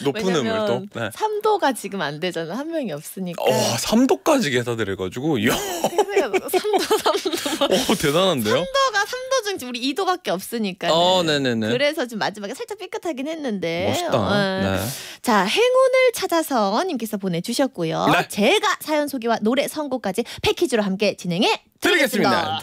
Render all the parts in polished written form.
높은 음을 또. 네. 3도가 지금 안 되잖아. 한 명이 없으니까. 3도까지 계산을 해가지고. 이야. 3도. 대단한데요? 3도 중 우리 2도밖에 없으니까. 네네네. 그래서 지금 마지막에 살짝 삐끗하긴 했는데. 멋있다. 네. 자, 행운을 찾아서 님께서 보내주셨고요. 네. 제가 사연 소개와 노래 선곡까지 패키지로 함께 진행해 드리겠습니다.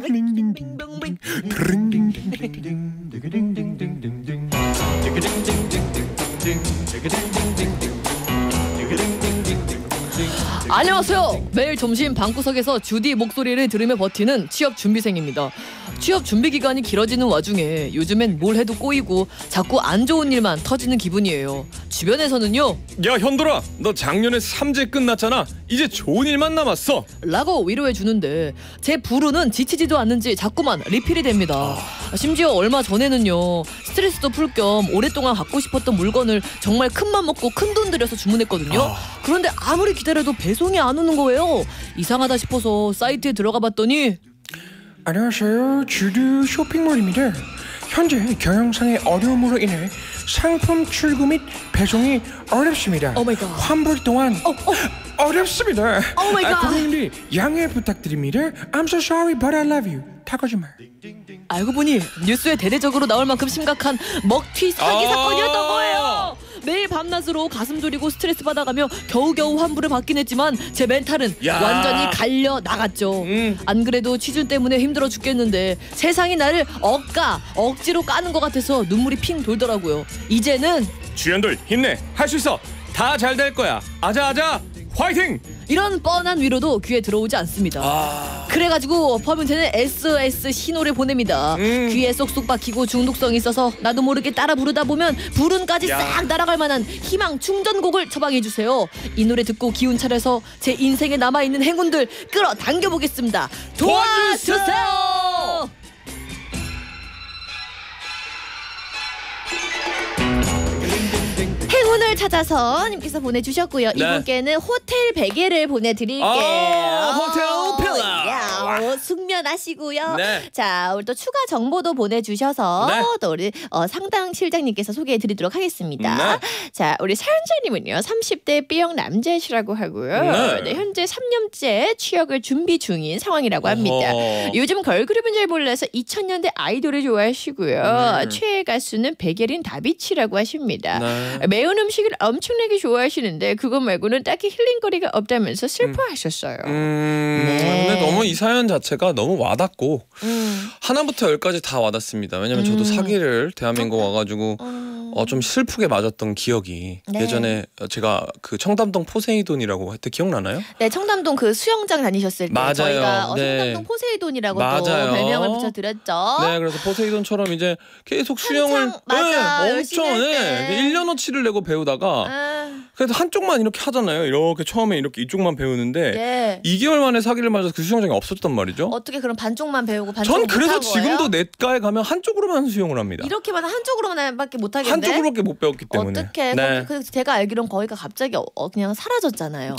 안녕하세요. 매일 점심 방구석에서 주디 목소리를 들으며 버티는 취업 준비생입니다. 취업 준비 기간이 길어지는 와중에 요즘엔 뭘 해도 꼬이고 자꾸 안 좋은 일만 터지는 기분이에요. 주변에서는요, 야 현돌아, 너 작년에 3제 끝났잖아. 이제 좋은 일만 남았어 라고 위로해 주는데 제 부르는 지치지도 않는지 자꾸만 리필이 됩니다. 심지어 얼마 전에는요, 스트레스도 풀 겸 오랫동안 갖고 싶었던 물건을 정말 큰맘 먹고 큰돈 들여서 주문했거든요. 그런데 아무리 기다려도 배송이 안 오는 거예요. 이상하다 싶어서 사이트에 들어가 봤더니, 안녕하세요, 주드 쇼핑몰입니다. 현재 경영상의 어려움으로 인해 상품 출고 및 배송이 어렵습니다. 오마이갓. 환불 또한 어렵습니다. 오마이갓. 고객님들 양해 부탁드립니다. I'm so sorry but I love you. 다 거짓말. 알고 보니 뉴스에 대대적으로 나올 만큼 심각한 먹튀 사기 사건이었던 거예요. 매일 밤낮으로 가슴 졸이고 스트레스 받아가며 겨우겨우 환불을 받긴 했지만 제 멘탈은 완전히 갈려 나갔죠. 안 그래도 취준 때문에 힘들어 죽겠는데 세상이 나를 억지로 까는 것 같아서 눈물이 핑 돌더라고요. 이제는 주연돌 힘내, 할 수 있어. 다 잘 될 거야. 아자아자 화이팅. 이런 뻔한 위로도 귀에 들어오지 않습니다. 그래가지고 버민테는 SOS 신호를 보냅니다. 귀에 쏙쏙 박히고 중독성이 있어서 나도 모르게 따라 부르다 보면 불운까지 싹 날아갈 만한 희망 충전곡을 처방해주세요. 이 노래 듣고 기운 차려서 제 인생에 남아있는 행운들 끌어당겨보겠습니다. 도와주세요. 행운을 찾아서 님께서 보내주셨고요. 네. 이분께는 호텔 베개를 보내드릴게요. 호텔 필라. 숙면하시고요. 네. 자, 우리 또 추가 정보도 보내주셔서 네. 또 우리 상당 실장님께서 소개해드리도록 하겠습니다. 네. 자, 우리 사연자님은요, 30대 B형 남자시라고 하고요. 네. 네, 현재 3년째 취업을 준비 중인 상황이라고 합니다. 요즘 걸그룹은 잘 몰라서 2000년대 아이돌을 좋아하시고요. 최애 가수는 백예린 다비치라고 하십니다. 네. 매운 음식을 엄청나게 좋아하시는데 그것 말고는 딱히 힐링거리가 없다면서 슬퍼하셨어요. 네. 근데 너무 이 사연 자체가 너무 와닿고 하나부터 열까지 다 와닿습니다. 왜냐면 저도 사기를 대한민국 와가지고 좀 슬프게 맞았던 기억이 네. 예전에 제가 그 청담동 포세이돈이라고 했때 기억나나요? 네, 청담동 그 수영장 다니셨을 때 맞아요. 저희가 네. 청담동 포세이돈이라고 또 맞아요. 별명을 붙여드렸죠. 네, 그래서 포세이돈처럼 이제 계속 수영을 맞아, 열심히 엄청 할 때. 1년어치를 내고 배우다가 그래도 한쪽만 이렇게 하잖아요. 이렇게 처음에 이렇게 이쪽만 배우는데 네. 2개월 만에 사기를 맞아서 그 수영장이 없었단 말이죠. 어떻게 그럼 반쪽만 배우고 반쪽 전 못한 그래서 거예요? 지금도 내과에 가면 한쪽으로만 수영을 합니다. 이렇게만 한쪽으로만밖에 못하겠네. 한쪽으로밖에 못 배웠기 때문에. 어떻게? 네. 그 제가 알기론 거기가 갑자기 그냥 사라졌잖아요.